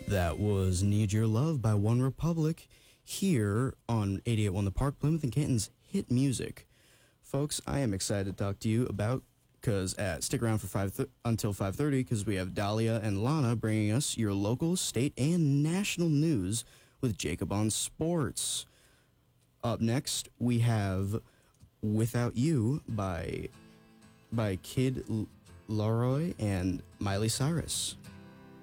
That was Need Your Love by One Republic here on 88.1 The Park, Plymouth and Canton's hit music. Folks, I am excited to talk to you about, because stick around for until 5:30 because we have Dahlia and Lana bringing us your local, state, and national news with Jacob on Sports. Up next, we have Without You by Kid Laroi and Miley Cyrus.